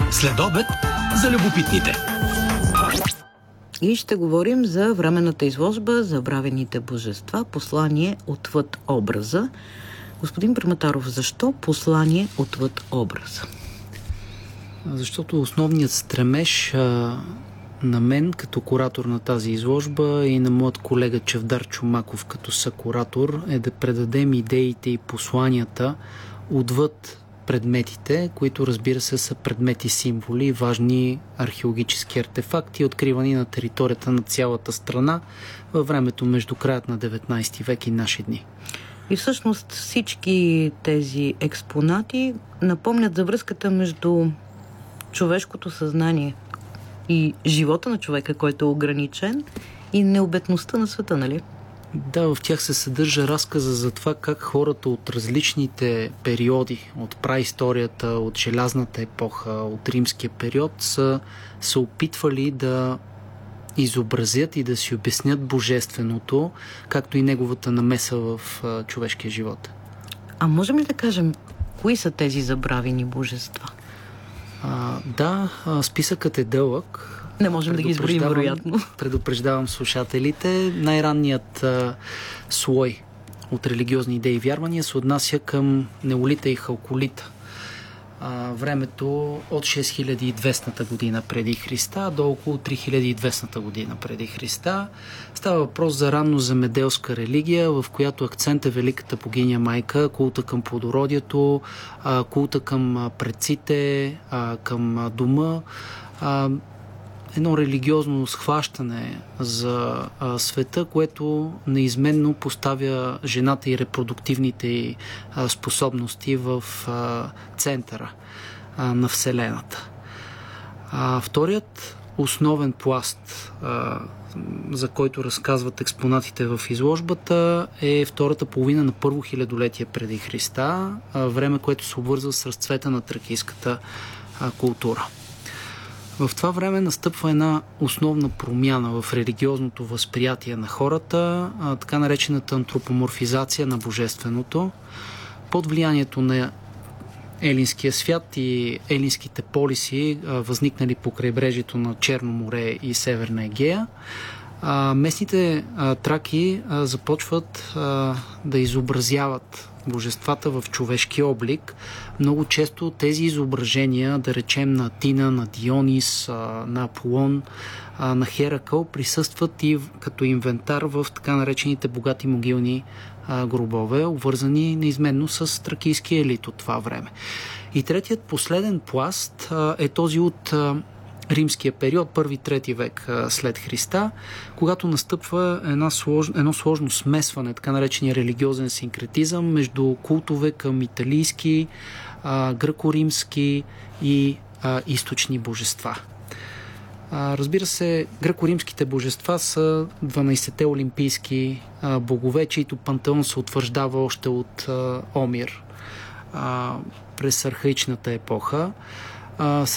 Следобед за любопитните. И ще говорим за временната изложба Забравените божества, послание отвъд образа. Господин Праматаров, защо послание отвъд образа? Защото основният стремеж на мен като куратор на тази изложба и на моят колега Чавдар Чомаков като съкуратор е да предадем идеите и посланията отвъд предметите, които, разбира се, са предмети символи, важни археологически артефакти, откривани на територията на цялата страна във времето между краят на 19 век и наши дни. И всъщност всички тези експонати напомнят за връзката между човешкото съзнание и живота на човека, който е ограничен, и необетността на света, нали? Да, в тях се съдържа разказа за това как хората от различните периоди, от праисторията, от желязната епоха, от римския период, са се опитвали да изобразят и да си обяснят божественото, както и неговата намеса в човешкия живот. А можем ли да кажем, кои са тези забравени божества? Списъкът е дълъг. Не можем да ги изброим, вероятно. Предупреждавам слушателите. Най-ранният слой от религиозни идеи и вярвания се отнася към неолита и халколита. Времето от 6200 година преди Христа до около 3200 година преди Христа. Става въпрос за ранно земеделска религия, в която акцент е великата богиня майка, култа към плодородието, култа към предците, към дома. Едно религиозно схващане за света, което неизменно поставя жената и репродуктивните й способности в центъра на Вселената. Вторият основен пласт, за който разказват експонатите в изложбата, е втората половина на първо хилядолетие преди Христа, време, което се обвързва с разцвета на тракийската култура. В това време настъпва една основна промяна в религиозното възприятие на хората, така наречената антропоморфизация на божественото. Под влиянието на елинския свят и елинските полиси, възникнали по крайбрежието на Черно море и Северна Егея, местните траки започват да изобразяват божествата в човешки облик. Много често тези изображения, да речем на Атина, на Дионис, на Аполон, на Херакъл, присъстват и като инвентар в така наречените богати могилни гробове, обвързани неизменно с тракийския елит от това време. И третият последен пласт е този от римския период, 1-3 век след Христа, когато настъпва едно сложно смесване, така наречения религиозен синкретизъм между култове към италийски, гръко-римски и източни божества. Разбира се, гръко-римските божества са 12-те олимпийски богове, чието пантеон се утвърждава още от Омир през архаичната епоха.